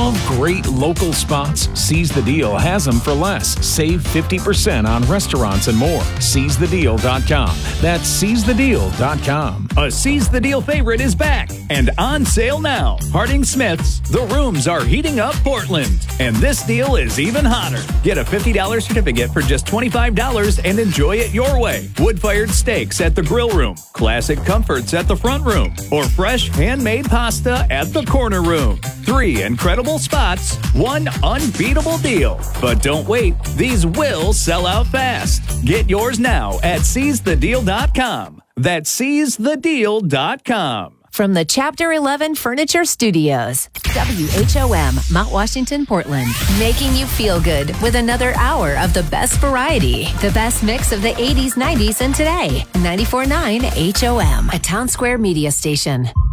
Love great local spots? Seize the Deal has them for less. Save 50% on restaurants and more. SeizeTheDeal.com. That's SeizeTheDeal.com. A Seize the Deal favorite is back and on sale now. Harding Smith's, the rooms are heating up Portland. And this deal is even hotter. Get a $50 certificate for just $25 and enjoy it your way. Wood-fired steaks at the grill room, classic comforts at the front room, or fresh handmade pasta at the corner room. 3 incredible spots, 1 unbeatable deal. But don't wait, these will sell out fast. Get yours now at SeizeTheDeal.com. That's SeizeTheDeal.com. From the Chapter 11 Furniture Studios, WHOM, Mount Washington, Portland. Making you feel good with another hour of the best variety. The best mix of the 80s, 90s, and today. 94.9 HOM, a Town Square media station.